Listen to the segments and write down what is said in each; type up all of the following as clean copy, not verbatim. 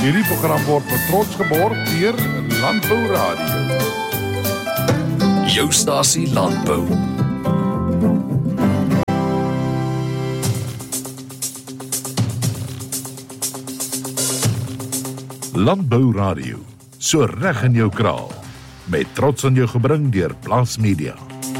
Hierdie program word met trots geborg deur Landbou Radio. Jou stasie Landbou. Landbou Radio, so reg in jou kraal. Met trots aan jou gebring deur Plaas Media.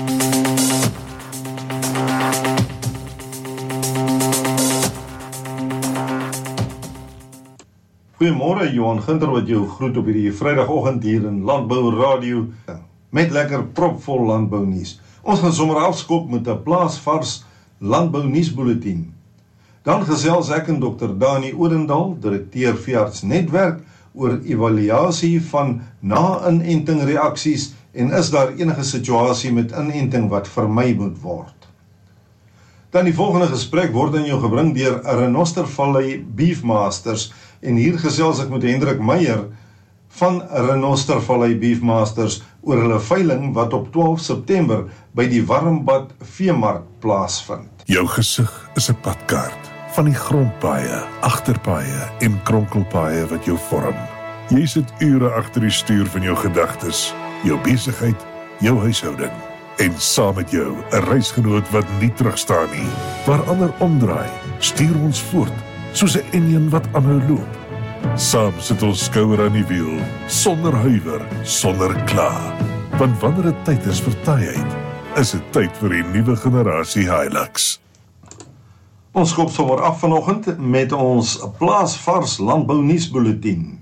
Goeiemôre, Johan Gunter wat jou groet op hierdie Vrydagoggend hier in Landbou Radio met lekker propvol landbou nuus. Ons gaan sommer afskop met 'n plaasvars landbou nuusbulletin. Dan gesels ek en Dr. Dani Odendaal, direkteur Veearts Netwerk, oor evaluasie van na-inenting reaksies en is daar enige situasie met inenting wat vermy moet word. Dan die volgende gesprek word aan jou gebring deur Renoster Valley Beefmasters en hier gesels ek met Hendrik Meyer van Renoster Valley Beefmasters oor hulle veiling wat op 12 September by die Warmbad Veemark plaasvind. Jou gesig is 'n padkaart van die grondpaaie, agterpaaie en kronkelpaaie wat jou vorm. Jy sit ure agter die stuur van jou gedagtes, jou besigheid, jou huishouding. En saam met jou 'n reisgenoot wat nie terugstaan nie. Waar ander omdraai, stuur ons voort, soos 'n enjin wat aanhou loop. Saam sit ons skouer aan die wiel, sonder huiwer, sonder kla. Want wanneer dit tyd is vir taaiheid, is dit tyd vir die nuwe generasie Hilux. Ons skop sommer af vanoggend met ons plaasvars landbou nuusbulletin.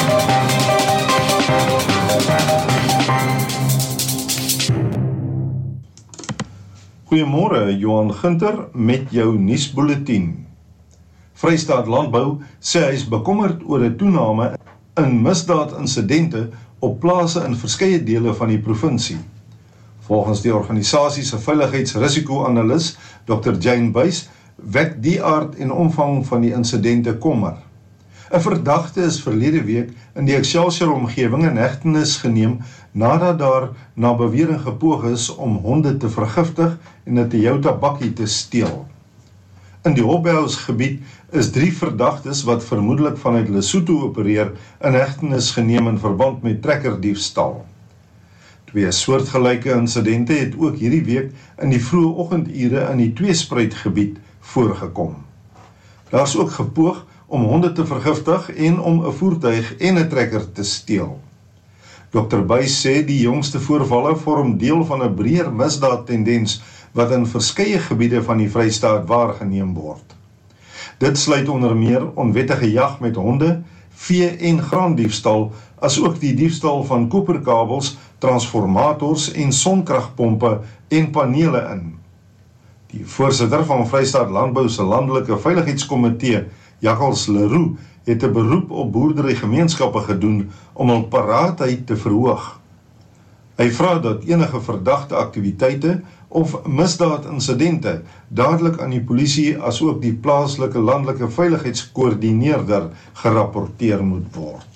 Goeiemôre, Johan Gunter met jou nuusbulletin. Vrystaat Landbou sê hy is bekommerd oor 'n toename in misdaadinsidente op plase in verskeie dele van die provinsie. Volgens die organisasie se veiligheidsrisiko-analis, Dr. Jane Buys, wek die aard en omvang van die insidente kommer. 'n Verdagte is verlede week in die Excelsior-omgewing in hegtenis geneem nadat daar na bewering gepoog is om honde te vergiftig en 'n Toyota bakkie te steel. In die Hobbehuisgebied is 3 verdagtes wat vermoedelik vanuit Lesotho opereer in hegtenis geneem in verband met trekkerdiefstal. 2 soortgelyke insidente het ook hierdie week in die vroeë oggendure in die Tweespruitgebied voorgekom. Daar is ook gepoog om honde te vergiftig en om 'n voertuig en 'n trekker te steel. Dr. Buys sê die jongste voorvalle vorm deel van 'n breër misdaadtendens wat in verskeie gebiede van die Vrystaat waargeneem word. Dit sluit onder meer onwettige jag met honde, vee en graandiefstal, asook die diefstal van koperkabels, transformators en sonkragpompe en panele in. Die voorsitter van Vrystaat Landbou se landelike veiligheidskomitee, Jakkals Leroux, het 'n beroep op boerderygemeenskappe gedoen om hul paraatheid te verhoog. Hy vra dat enige verdagte aktiwiteite of misdaadinsidente dadelik aan die polisie asook die plaaslike landelike veiligheidskoördineerder gerapporteer moet word.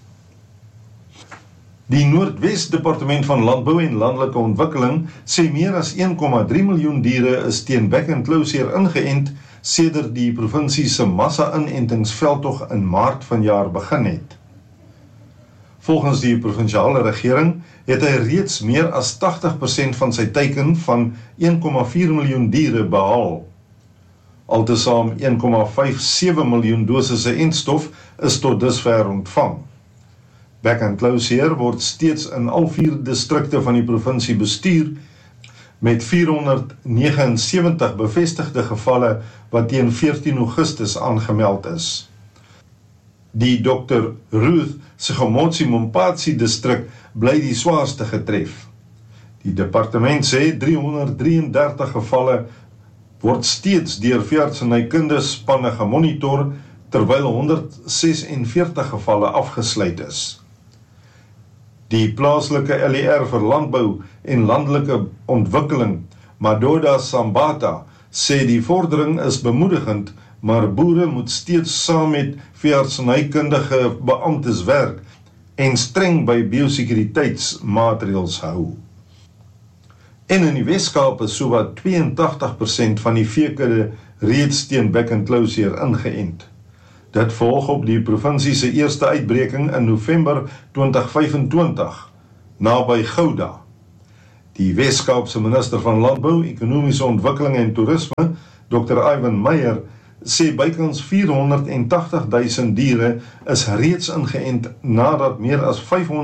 Die Noordwes Departement van Landbou en Landelike Ontwikkeling sê meer as 1,3 miljoen diere is teen bek-en-klauseer ingeënt sedert die provinsie se massa-inentingsveldtog in Maart vanjaar begin het. Volgens die provinsiale regering het hy reeds meer as 80% van sy teiken van 1,4 miljoen diere behaal. Altesaam 1,57 miljoen dosisse entstof is tot dusver ontvang. Bek-en-klauseer word steeds in al 4 distrikte van die provinsie bestuur met 479 bevestigde gevalle wat teen 14 Augustus aangemeld is. Die Dr. Ruth Sigomotsi Mompatsi distrik bly die swaarste getref. Die departement sê 333 gevalle word steeds deur veeartsenykundige spanne gemonitor, terwyl 146 gevalle afgesluit is. Die plaaslike LER vir landbou en landelike ontwikkeling, Madoda Sambata, sê die vordering is bemoedigend, maar boere moet steeds saam met veeartsenykundige beamptes werk en streng by biosekuriteitsmaatreëls hou. En in die Weskaap is sowat 82% van die veekudde reeds teen bek-en-klauseer ingeënt. Dit volg op die provinsie se eerste uitbreking in November 2025, naby Gouda. Die Wes-Kaapse minister van Landbou, Ekonomiese Ontwikkeling en Toerisme, Dr. Ivan Meyer, sê bykans 480.000 diere is reeds ingeënt nadat meer as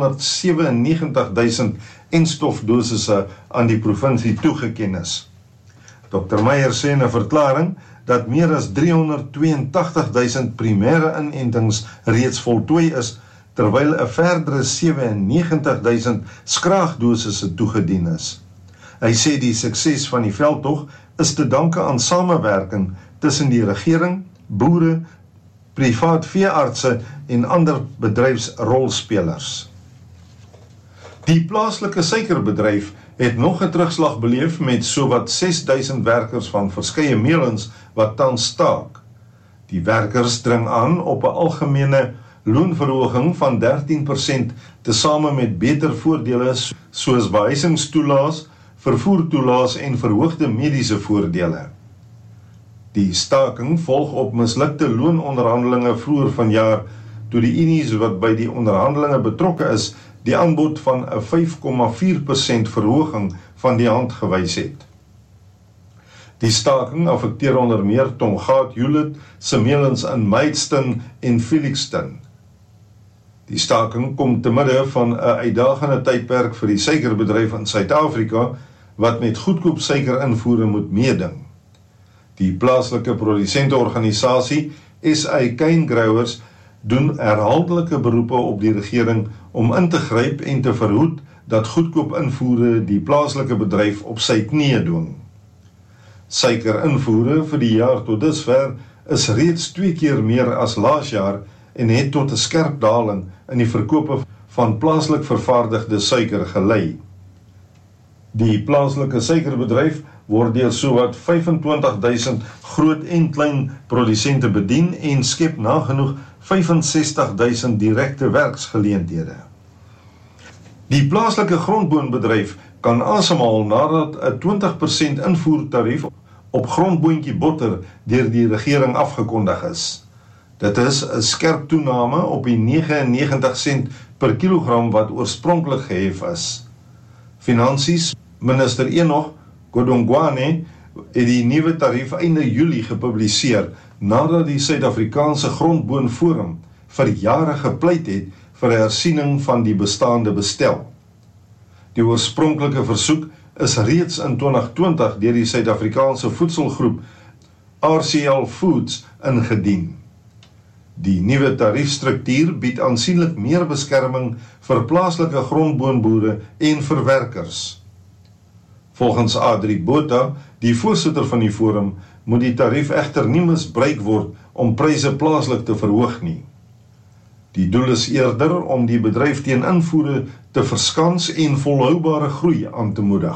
597.000 enstofdosisse aan die provinsie toegeken is. Dr. Meyer sê in 'n verklaring dat meer as 382.000 primêre inentings reeds voltooi is, terwyl 'n verdere 97.000 skraagdosisse toegedien is. Hy sê die sukses van die veldtog is te danke aan samewerking tussen die regering, boere, privaat veeartse en ander bedryfsrolspelers. Die plaaslike suikerbedryf het nog 'n terugslag beleef met sowat 6.000 werkers van verskeie melens wat tans staak. Die werkers dring aan op 'n algemene loonverhoging van 13%, tesame met beter voordele soos behuisingstoelaas, vervoertoelaas en verhoogde mediese voordele. Die staking volg op mislukte loononderhandelinge vroeër vanjaar, toe die unies wat by die onderhandelinge betrokke is, die aanbod van 'n 5,4% verhoging van die hand gewys het. Die staking affekteer onder meer Tongaat Hewlett se melens in Maidstone en Felixton. Die staking kom te midde van 'n uitdagende tydperk vir die suikerbedryf in Suid-Afrika, wat met goedkoop suikerinvoere moet meeding. Die plaaslike produsenteorganisasie SA Cane Growers doen herhaaldelike beroepe op die regering om in te gryp en te verhoed dat goedkoop invoere die plaaslike bedryf op sy knieë dwing. Suikerinvoere vir die jaar tot dusver is reeds 2 keer meer as laas jaar en het tot 'n skerp daling in die verkope van plaaslik vervaardigde suiker gelei. Die plaaslike suikerbedryf word deur sowat 25.000 groot en klein produsente bedien en skep nagenoeg 65.000 direkte werksgeleenthede. Die plaaslike grondboonbedryf kan asemhaal nadat 'n 20% invoertarief op grondboontjie botter deur die regering afgekondig is. Dit is 'n skerp toename op die 99 sent per kilogram wat oorspronklik gehef is. Finansies minister Enoch Godongwana het die nuwe tarief einde Julie gepubliseer nadat die Suid-Afrikaanse Grondboonforum vir jare gepleit het vir 'n hersiening van die bestaande bestel. Die oorspronklike versoek is reeds in 2020 deur die Suid-Afrikaanse voedselgroep RCL Foods ingedien. Die nuwe tariefstruktuur bied aansienlik meer beskerming vir plaaslike grondboonboere en verwerkers. Volgens Adri Botha, die voorsitter van die forum, moet die tarief egter nie misbruik word om pryse plaaslik te verhoog nie. Die doel is eerder om die bedryf teen invoere te verskans en volhoubare groei aan te moedig.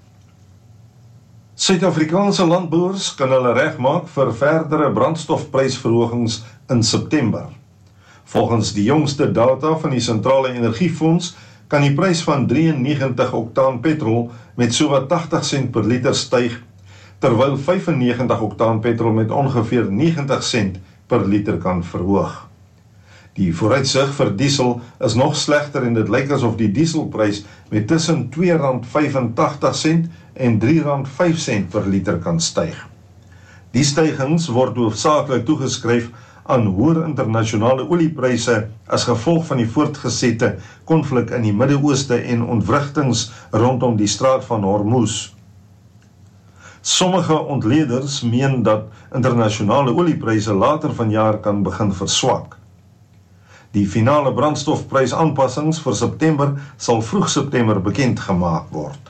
Suid-Afrikaanse landboers kan hulle regmaak vir verdere brandstofprysverhogings in September. Volgens die jongste data van die Sentrale Energiefonds kan die prys van 93 oktaan petrol met sowat 80 sent per liter styg, terwyl 95 oktaan petrol met ongeveer 90 sent per liter kan verhoog. Die vooruitsig vir diesel is nog slegter en dit lyk asof die dieselprys met tussen R2.85 en R3.05 per liter kan styg. Die stygings word hoofsaaklik toegeskryf aan hoër internasionale oliepryse as gevolg van die voortgesette konflik in die Midde-Ooste en ontwrigtings rondom die straat van Hormuz. Sommige ontleeders meen dat internasionale oliepryse later vanjaar kan begin verswak. Die finale brandstofprysaanpassings vir September sal vroeg September bekend gemaak word.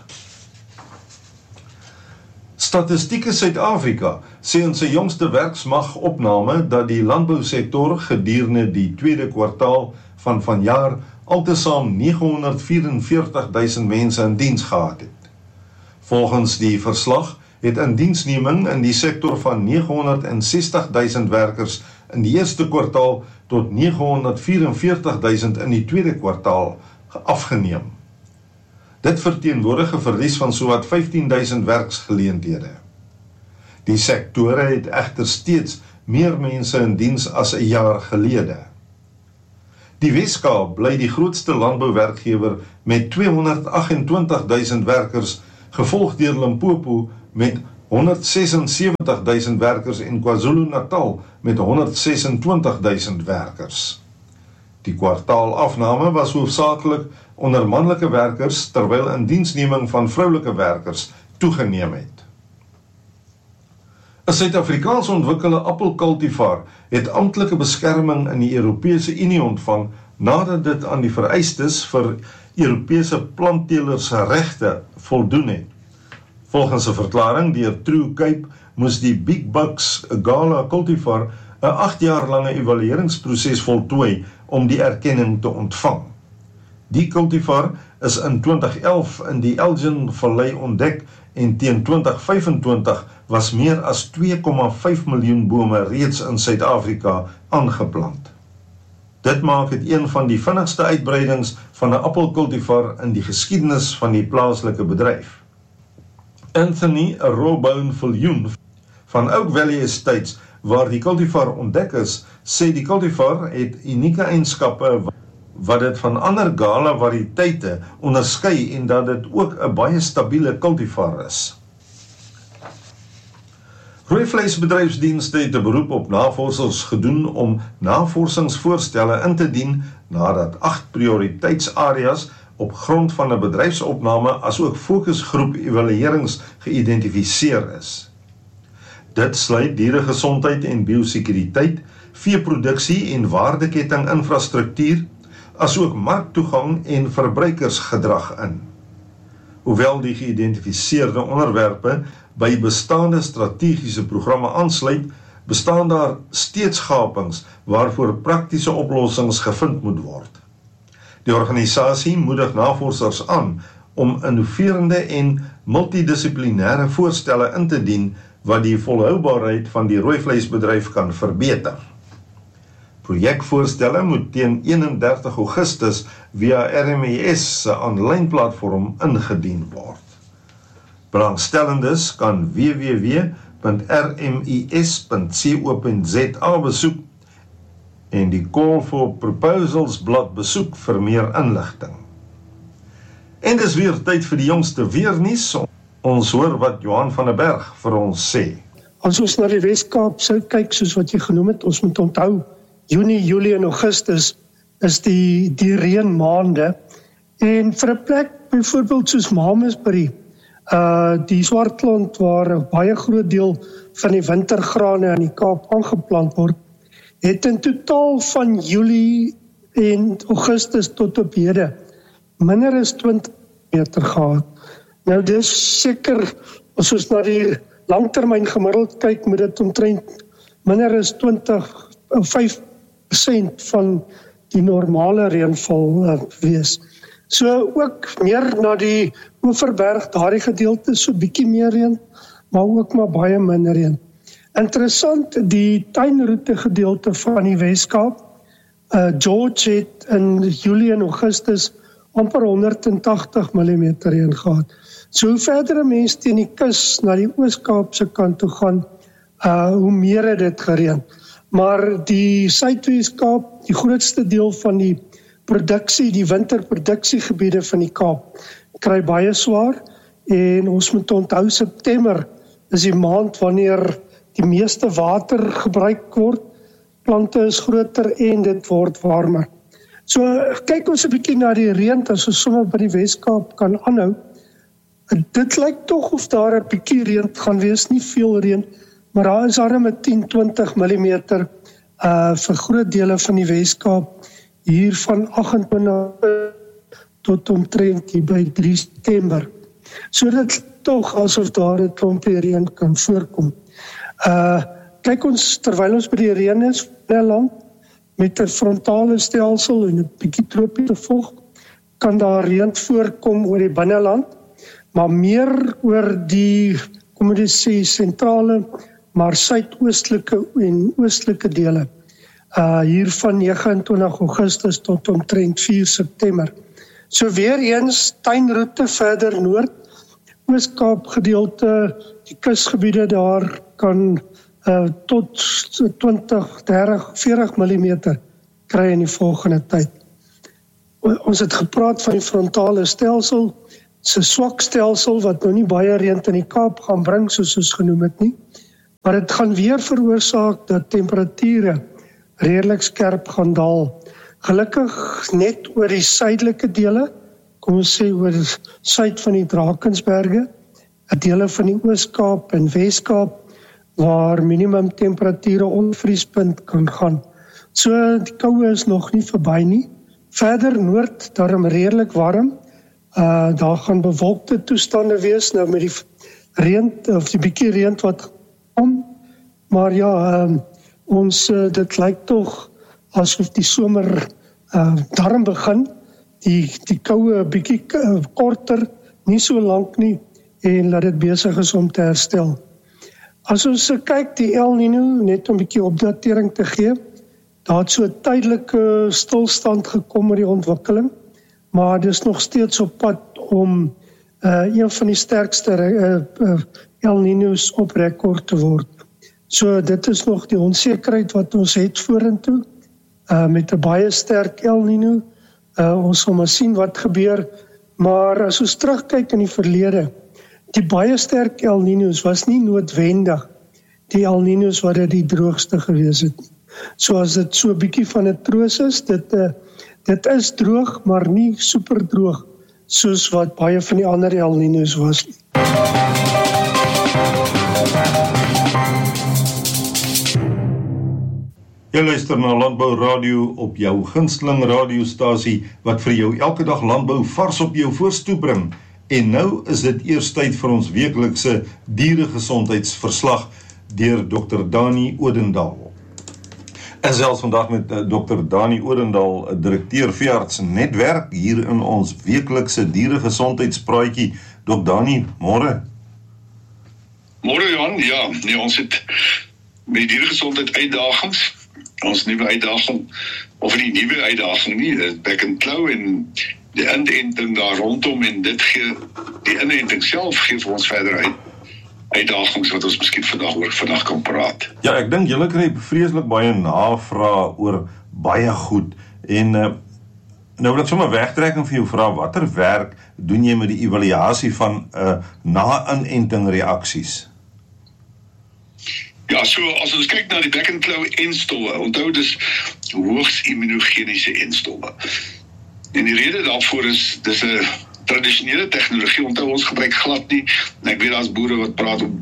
Statistieke Suid-Afrika sê in sy jongste werksmagopname dat die landbousektor gedurende die tweede kwartaal van vanjaar altesaam 944.000 mense in diens gehad het. Volgens die verslag het indiensneming in die sektor van 960.000 werkers in die eerste kwartaal tot 944.000 in die tweede kwartaal afgeneem. Dit verteenwoordig 'n verlies van sowat 15.000 werksgeleenthede. Die sektore het egter steeds meer mense in diens as 'n jaar gelede. Die Wes-Kaap bly die grootste landbouwerkgewer met 228.000 werkers, gevolg deur Limpopo met 176.000 werkers en KwaZulu-Natal met 126.000 werkers. Die kwartaalafname was hoofsaaklik onder manlike werkers, terwyl indiensneming van vroulike werkers toegeneem het. 'n Suid-Afrikaans ontwikkelde appelkultivar het amptelike beskerming in die Europese Unie ontvang nadat dit aan die vereistes vir Europese plantteelers se regte voldoen het. Volgens 'n verklaring deur True Cape moes die Big Bucks Gala cultivar 'n 8 jaar lange evalueringsproses voltooi om die erkenning te ontvang. Die cultivar is in 2011 in die Elgin Vallei ontdek en teen 2025 was meer as 2,5 miljoen bome reeds in Suid-Afrika aangeplant. Dit maak dit een van die vinnigste uitbreidings van 'n appelkultivar in die geskiedenis van die plaaslike bedryf. Anthony Robone Viljoen van Oak Valley Estates, waar die cultivar ontdek is, sê die cultivar het unieke eienskappe wat dit van ander Gala variëteite onderskei en dat dit ook 'n baie stabiele cultivar is. Rooivleisbedryfsdienste het 'n beroep op navorsers gedoen om navorsingsvoorstelle in te dien nadat 8 prioriteitsareas op grond van 'n bedryfsopname asook fokusgroep evaluerings geïdentifiseer is. Dit sluit dieregesondheid en biosekuriteit, veeproduksie en waardeketting infrastruktuur, asook marktoegang en verbruikersgedrag in. Hoewel die geïdentifiseerde onderwerpe by bestaande strategiese programme aansluit, bestaan daar steeds gapings waarvoor praktiese oplossings gevind moet word. Die organisasie moedig navorsers aan om innoverende en multidissiplinêre voorstelle in te dien wat die volhoubaarheid van die rooivleisbedryf kan verbeter. Projekvoorstelle moet teen 31 Augustus via RMIS se aanlyn platform ingedien word. Belangstellendes kan www.rmis.co.za besoek en die Call for Proposals blad besoek vir meer inligting. En dis weer tyd vir die jongste weernuus. Ons hoor wat Johan van der Berg vir ons sê. As ons na die Wes-Kaap sou kyk, soos wat jy genoem het, ons moet onthou, Junie, Julie en Augustus is die reënmaande. En vir 'n plek byvoorbeeld soos Mamasbury, die Swartland waar 'n baie groot deel van die wintergrane in die Kaap aangeplant word, het in totaal van Julie en Augustus tot op hede minder as 20 meter gehad. Nou dis seker, as ons na die langtermyn gemiddeld kyk, moet dit omtrent minder as 5% van die normale reënval wees. So ook meer na die Oeverberg, daardie gedeelte, so bietjie meer reën, maar ook maar baie minder reën. Interessant, die tuinroete gedeelte van die Wes-Kaap, George het in Julie en Augustus amper 180 mm reën gehad. So hoe verder 'n mens teen die kus na die Oos-Kaapse kant toe gaan, hoe meer het dit gereën. Maar die Suidwes-Kaap, die grootste deel van die produksie, die winterproduksiegebiede van die Kaap, kry baie swaar en ons moet onthou September is die maand wanneer die meeste water gebruik word, plante is groter en dit word warmer. So kyk ons 'n bietjie na die reën as ons sommer by die Wes-Kaap kan aanhou. Dit lyk tog of daar 'n bietjie reën gaan wees, nie veel reën, maar daar is daar met 10-20 mm vir groot dele van die Wes-Kaap hier van 28 tot omtrent hier by 3 September. So dit tog asof daar 'n klompie reën kan voorkom. Kyk ons, terwyl ons by die reën is, land met 'n frontale stelsel en 'n bietjie tropiese vog, kan daar reën voorkom oor die binneland, maar meer oor die, kom ons sê, sentrale, maar suidoostelike en oostelike dele. Hier van 29 Augustus tot omtrent 4 September. So weer eens tuinroete verder noord, Oos-Kaap gedeelte, die kusgebiede daar kan tot 20, 30, 40 mm kry in die volgende tyd. Ons het gepraat van die frontale stelsel, dit is 'n swak stelsel wat nou nie baie reën in die Kaap gaan bring soos ons genoem het nie, maar dit gaan weer veroorsaak dat temperature redelik skerp gaan daal. Gelukkig net oor die suidelike dele, kom ons sê oor die suid van die Drakensberge, dele van die Oos-Kaap en Wes-Kaap, waar minimum temperature onder vriespunt kan gaan. So die koue is nog nie verby nie. Verder noord, daarom redelik warm. Daar gaan bewolkte toestande wees, nou met die reën, of die bietjie reën wat kom. Maar ja, dit lyk tog asof die somer darm begin. Die koue bietjie korter, nie so lank nie, en dat dit besig is om te herstel. As ons kyk die El Niño, net om 'n bietjie opdatering te gee, daar het so 'n tydelike stilstand gekom met die ontwikkeling, maar dit is nog steeds op pad om een van die sterkste El Niños op rekord te word. So dit is nog die onsekerheid wat ons het vorentoe, met 'n baie sterk El Niño. Ons sal maar sien wat gebeur, maar as ons terugkyk in die verlede, die baie sterk El Niños was nie noodwendig die El Niños wat dit die droogste gewees het. So as dit so 'n bietjie van 'n troos is, dit is droog, maar nie super droog, soos wat baie van die ander El Niños was. Jy luister na Landbou Radio op jou gunsteling radiostasie wat vir jou elke dag landbou vars op jou voorstoep bring. En nou is dit eers tyd vir ons weeklikse dieregesondheidsverslag deur Dr. Dani Odendaal. En selfs vandag met Dr. Dani Odendaal, direkteur veearts netwerk hier in ons weeklikse dieregesondheidspraatjie. Dr. Dani, môre. Môre Johan, ja, nee, ons het met die dieregesondheid uitdagings. Ons nuwe uitdaging, of nie nuwe uitdaging nie, back and claw en die inenting daar rondom en dit gee, die inenting self gee vir ons verder uitdagings wat ons miskien vandag kan praat. Ja, ek dink julle kry vreeslik baie navraag oor baie goed en nou wil ek sommer wegtrekking vir jou vra, watter werk doen jy met die evaluasie van na-inenting reaksies? Ja, so as ons kyk na die back and claw enstowwe, onthou dis hoogs immunogeniese enstowwe. En die rede daarvoor is, dis 'n tradisionele tegnologie, onthou ons gebruik glad nie, en ek weet daar's boere wat praat om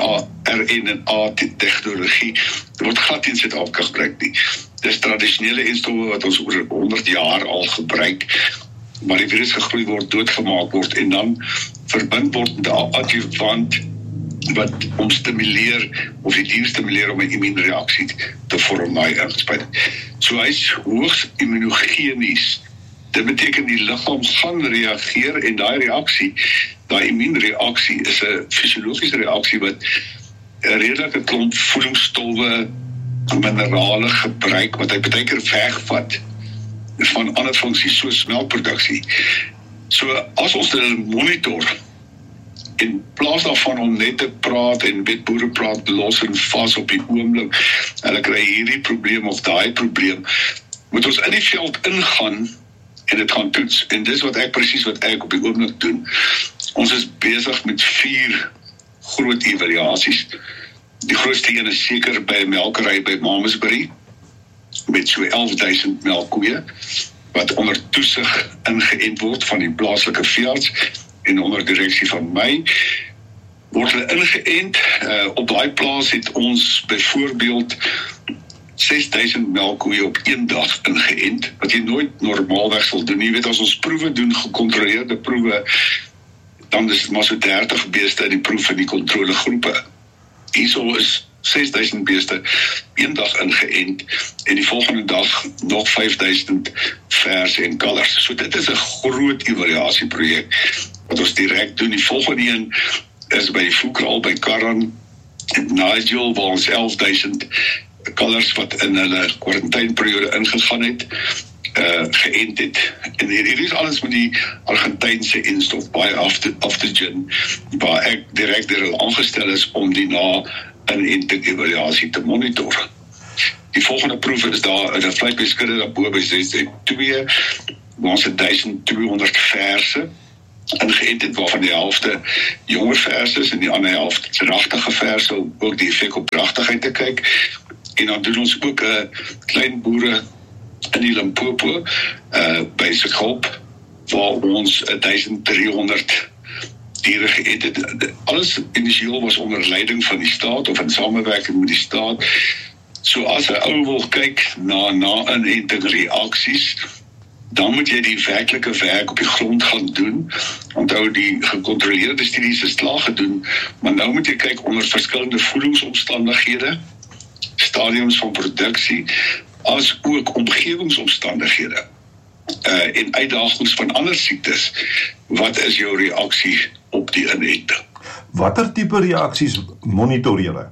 RNA tegnologie, dit word glad nie in Suid-Afrika gebruik nie. Dis tradisionele enstowwe wat ons oor 100 jaar al gebruik, maar die virus gegroei word, doodgemaak word, en dan verbind word met 'n adjuvant wat om stimuleer, of die dier stimuleer om 'n immuunreaksie te vorm na hy ingespuit. So hy is hoogs immunogenies. Dit beteken die liggaam gaan reageer en daai immuunreaksie is 'n fisiologiese reaksie wat 'n redelike klomp voedingsstowwe, minerale gebruik wat hy baie keer wegvat van ander funksies soos melkproduksie. So as ons dit monitor, in plaas daarvan om net te praat en met boere praat los en vas op die oomblik, hulle kry hierdie probleem of daai probleem, moet ons in die veld ingaan en dit gaan toets. En dis wat ek op die oomblik doen. Ons is besig met 4 groot evaluasies. Die grootste een is seker by 'n melkery by Mamasbury, met so 11,000 melkkoeie, wat onder toesig ingeënt word van die plaaslike veearts, en onder direksie van my, word hulle ingeënt. Op daai plaas het ons byvoorbeeld 6,000 melkkoeie op een dag ingeënt, wat jy nooit normaalweg sal doen. Jy weet, as ons proewe doen, gecontroleerde proewe, dan is het maar so 30 beeste in die proef in die controlegroepe. Hierso is 6,000 beeste een dag ingeënt, en die volgende dag nog 5,000 vers en kalvers. So dit is 'n groot evaluasieprojek wat ons direk doen. Die volgende een is by die Voekraal by Karan en Nigel, waar ons 11,000 kalvers wat in hulle kwarantyneperiode ingegaan het, geënt het. En hier is alles met die Argentynse enstof, baie Aftogen, waar ek direk deur hulle aangestel is om die inenting-evaluasie te monitor. Die volgende proef is daar in 'n vleisbeskudde daarbo by 6.2, waar ons 1200 verse ingeënt het, waarvan die helfte jonger verse is en die ander helfte dragtige verse, om ook die effek op dragtigheid te kyk. En dan doen ons ook 'n klein boere in die Limpopo, by Sekop, waar ons 1300 diere geëet het. Alles initieel was onder leiding van die staat of in samewerking met die staat. So as 'n ou wil kyk na inenting reaksies, dan moet jy die werklike werk op die grond gaan doen. Onthou, die gecontroleerde studies is klaar gedoen, maar nou moet jy kyk onder verskillende voedingsomstandighede, stadiums van produksie, as ook omgewingsomstandighede en uitdagings van ander siektes. Wat is jou reaksie op die inenting? Watter tipe reaksies monitor julle?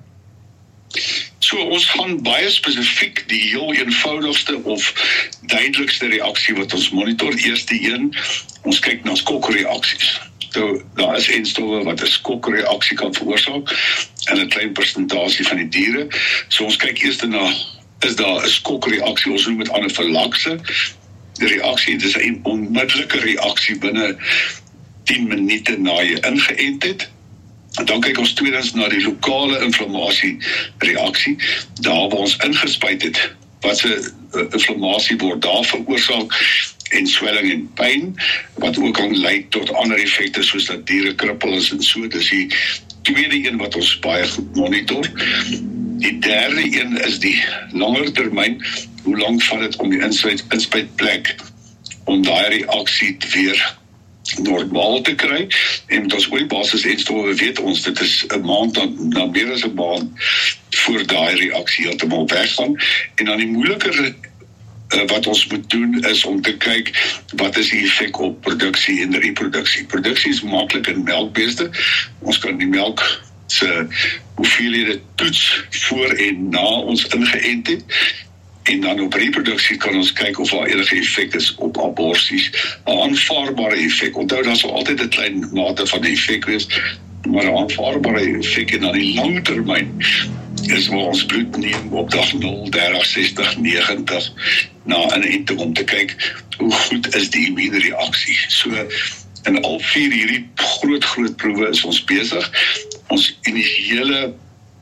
So ons gaan baie spesifiek die heel eenvoudigste of duidelikste reaksie wat ons monitor. Eerste een, ons kyk na skokreaksies. So, daar is enstowwe wat 'n skokreaksie kan veroorsaak in 'n klein persentasie van die diere. So ons kyk eers na, is daar 'n skokreaksie, ons noem dit anafilakse. Die reaksie, dit is 'n onmiddellike reaksie binne 10 minute na jy ingeënt het. En dan kyk ons tweedens na die lokale inflammasie reaksie, daar waar ons ingespuit het, wat se inflammasie word daar veroorsaak, en swelling en pyn, wat ook kan lei tot ander effekte, soos dat diere krippel is en so. Dis die tweede een wat ons baie goed monitor. Die derde een is die langer termyn, hoe lank vat dit om die inspuitplek, om daai reaksie weer normaal te kry, en met ons oliebasis enstowwe weet ons, dit is 'n maand, na meer as 'n maand, voor daai reaksie heeltemal weggaan. En dan die moeiliker wat ons moet doen, is om te kyk, wat is die effek op produksie en reproduksie. Produksie is maklik in melkbeeste, ons kan die melk se hoeveelhede toets voor en na ons ingeënt het, en dan op reproduksie kan ons kyk of daar enige effek is op aborsies, 'n aanvaarbare effek. Onthou, daar sal altyd 'n klein mate van effek wees, maar 'n aanvaarbare effek. En dan die langtermyn is waar ons bloed neem op dag 0, 30, 60, 90 na inenting, om te kyk hoe goed is die immuunreaksie. So in al 4 hierdie groot proewe is ons besig. Ons initiële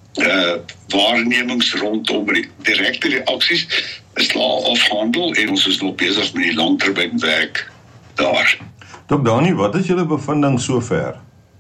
waarnemings rondom direkte reaksies is klaar afhandel, en ons is nog besig met die langtermynwerk daar. Dr. Dani, wat is julle bevinding sover?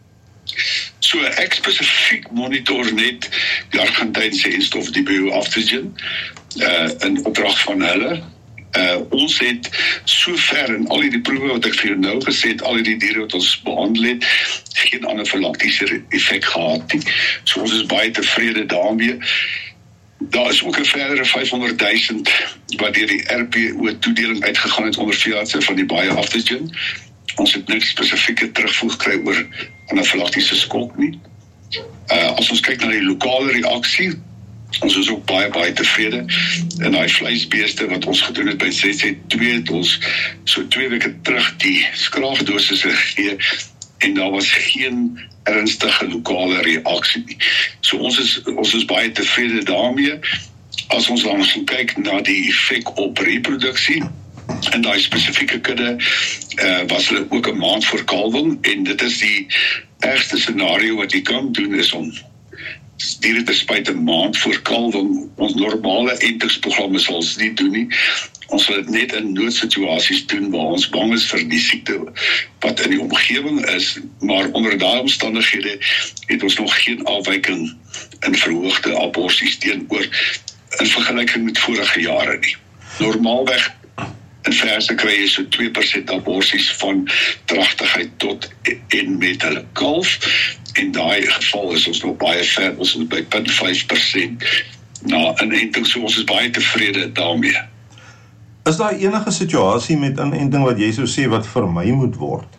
So ek spesifiek monitor net die Argentynse enstof, die bioaftogen, in opdrag van hulle. Ons het sover in al die proewe wat ek vir jou nou gesê het, al die diere wat ons behandel het, geen anafilaktiese effek gehad nie. So ons is baie tevrede daarmee. Daar is ook 'n verdere 500,000 wat deur die RPO toedeling uitgegaan het onder veeartse van die bioaftogen. Ons het niks spesifieke terugvoeg gekry oor anafilaktiese skok nie. As ons kyk na die lokale reaksie, ons is ook baie tevrede. In daai vleisbeeste wat ons gedoen het by 6.2, het ons so 2 weke terug die skraafdosisse gegee, en daar was geen ernstige lokale reaksie nie. So ons is baie tevrede daarmee. As ons dan gaan kyk na die effek op reproduksie, in daai spesifieke kudde, was hulle ook 'n maand voor kalwing, en dit is die ergste scenario wat jy kan doen, is om diere te spuit 'n maand voor kalwing. Ons normale entingsprogramme sal ons nie doen nie. Ons sal dit net in noodsituasies doen, waar ons bang is vir die siekte wat in die omgewing is, maar onder daai omstandighede het ons nog geen afwyking in verhoogde aborsies teenoor in vergelyking met vorige jare nie. Normaalweg in verse kry jy so 2% aborsies van dragtigheid tot en met hulle kalf. In daai geval is ons nog baie ver, ons is by 0.5% na inenting, so ons is baie tevrede daarmee. Is daar enige situasie met inenting wat jy sou sê wat vermy moet word?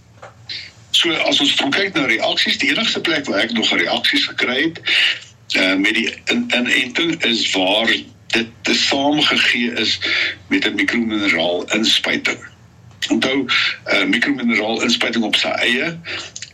So as ons kyk na reaksies, die enigste plek waar ek nog reaksies gekry het met die inenting is waar dit saamgegee is met 'n mikromineraal inspuiting. Onthou, mikromineraal inspuiting op sy eie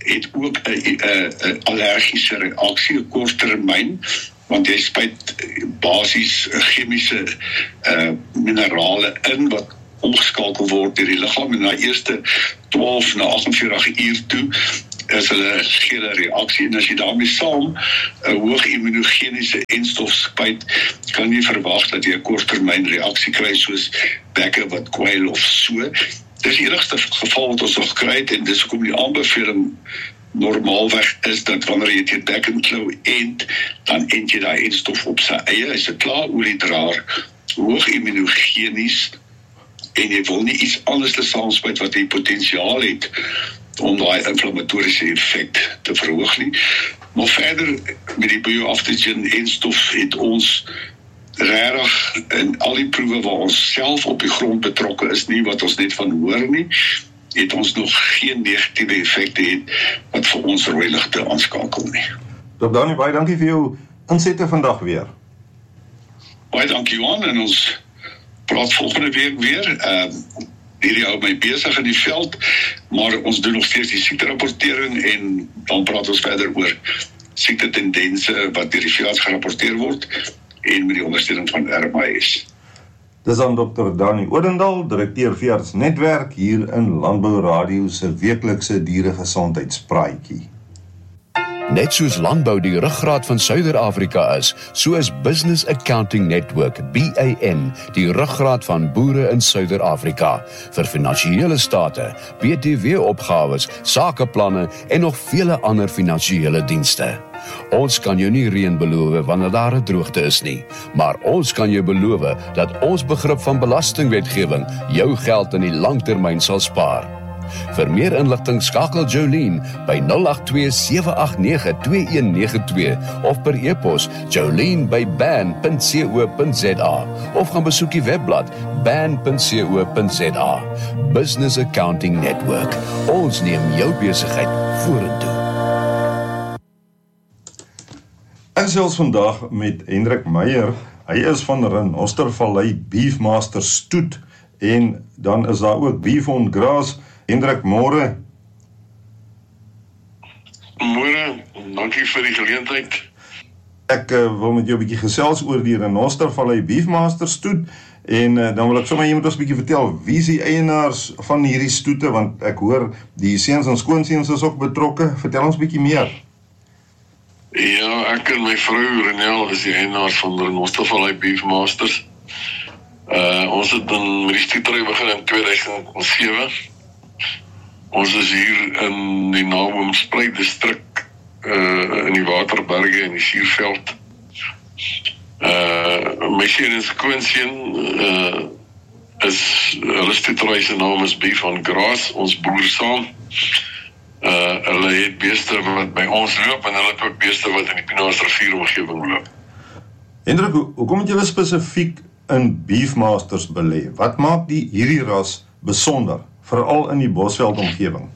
het ook 'n allergiese reaksie, 'n korttermyn, want jy spuit basies chemiese minerale in wat omgeskakel word deur die liggaam en na eerste 12 na 48 uur toe is hulle gele reaksie en as jy daarmee saam 'n hoë immunogeniese enstof spuit, kan jy verwag dat jy 'n korttermyn reaksie kry soos bekke wat kwyl of so. Dis die enigste geval wat ons nog kry het en dis hoekom die aanbeveling normaalweg is dat wanneer jy teen bekkenklou ent, dan ent jy daai enstof op sy eie, hy's 'n klaaroliedraer, hoog immunogenies en jy wil nie iets anders te saamspuit wat die potensiaal het om daai inflammatoriese effek te verhoog nie. Maar verder met die bioaftogen enstof het ons regtig in al die proewe waar ons self op die grond betrokke is nie, wat ons net van hoor nie, het ons nog geen negatiewe effekte het wat vir ons rooi ligte aanskakel nie. Dr. Dani, baie dankie vir jou insette vandag weer. Baie dankie Johan en ons praat volgende week weer. Hierdie hou my besig in die veld, maar ons doen nog steeds die siekterapportering en dan praat ons verder oor siektetendense wat deur die veearts gerapporteer word en met die ondersteuning van RMIS. Dis aan Dr. Dani Odendaal, direkteur veearts netwerk hier in Landbou Radio se weeklikse dieregesondheidspraatjie. Net soos landbou die ruggraat van Suider-Afrika is, so is Business Accounting Network, BAN, die ruggraat van boere in Suider-Afrika, vir finansiële state, BTW-opgawes, sakeplanne en nog vele ander finansiële dienste. Ons kan jou nie reën beloof wanneer daar 'n droogte is nie, maar ons kan jou beloof dat ons begrip van belastingwetgewing jou geld in die langtermyn sal spaar. Vir meer inligting skakel Jolene by 082-789-2192 of per e-pos jolene@ban.co.za of gaan besoek die webblad ban.co.za. Business Accounting Network. Ons neem jou besigheid vorentoe. Ek gesels vandag met Hendrik Meyer. Hy is van Renostervallei Beefmaster Stoet en dan is daar ook Beef on Grass. Hendrik, môre. Môre, dankie vir die geleentheid. Ek wil met jou 'n bietjie gesels oor die Renostervallei Beefmaster Stoet en dan wil ek sommer jy moet ons 'n bietjie vertel wie is die eienaars van hierdie stoete, want ek hoor die seuns en skoonseuns is ook betrokke. Vertel ons 'n bietjie meer. Ja, ek en my vrou Renel is die eienaars van Renostervallei Beefmasters. Ons het dan met die stoetery begin in 2007. Ons is hier in die Naboomspruit distrik in die Waterberge en die Suurveld. My seun en skoonseun is hulle stoetery se naam is Beef on Grass. Ons boer saam. Hulle het beeste wat by ons loop en hulle het ook beeste wat in die Pienaarrivier omgewing loop. Hendrik, hoekom het julle spesifiek in Beefmasters belê? Wat maak hierdie ras besonder, veral in die Bosveld omgewing?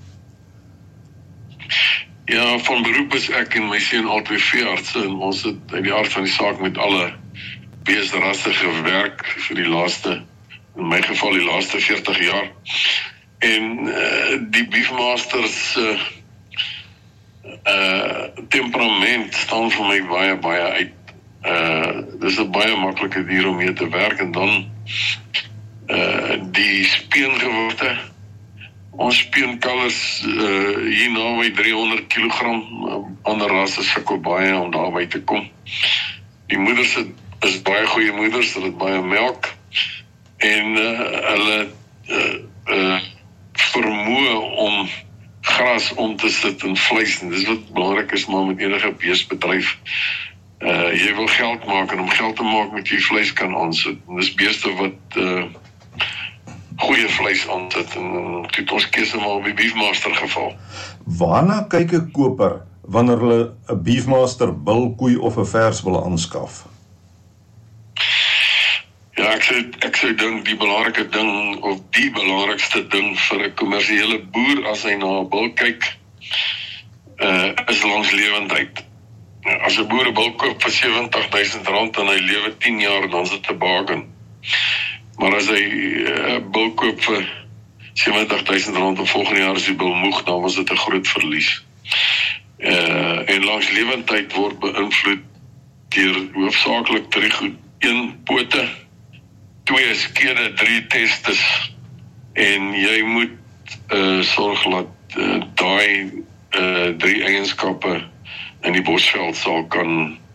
Ja, van beroep is ek en my seun albei veeartse en ons het uit die aard van die saak met alle beesterrasse gewerk vir die laaste, in my geval die laaste 40 jaar. En die Beefmasters temperament staan vir my baie uit. Dis 'n baie maklike dier om mee te werk en dan die speengewigte. Ons speenkalvers hier naby 300 kg, ander rasse sukkel baie om daarby te kom. Die moeders is baie goeie moeders, hulle het baie melk en hulle vermoë om gras om te sit in vleis en dis wat belangrik is maar met enige beestebedryf. Jy wil geld maak en om geld te maak moet jy vleis kan aansit. En dis beeste wat goeie vleis aansit en het ons keuse maar op die Beefmaster geval. Waarna kyk 'n koper wanneer hulle 'n Beefmaster bulkoei of 'n vers wil aanskaf? Ja, ek sou dink die belangrike ding of die belangrikste ding vir 'n kommersiële boer as hy na 'n bul kyk is langslewendheid. As 'n boer 'n bul koop vir R70.000 en hy lewe 10 jaar, dan is dit 'n bargain. Maar as hy 'n bul koop vir R70.000 en volgende jaar is die bul moeg, dan was dit 'n groot verlies. En langslewendheid word beïnvloed deur hoofsaaklik 3 goed. 1 pote, 2 skede, 3 testes, en jy moet sorg dat daai 3 eienskappe in die bosveld sal kan